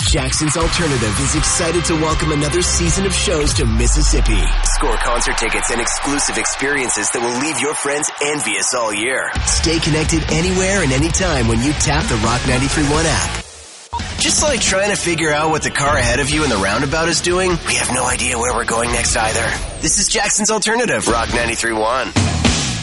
Jackson's Alternative is excited to welcome another season of shows to Mississippi. Score concert tickets and exclusive experiences that will leave your friends envious all year. Stay connected anywhere and anytime when you tap the Rock 93.1 app. Just like trying to figure out what the car ahead of you in the roundabout is doing, we have no idea where we're going next either. This is Jackson's Alternative, Rock 93.1.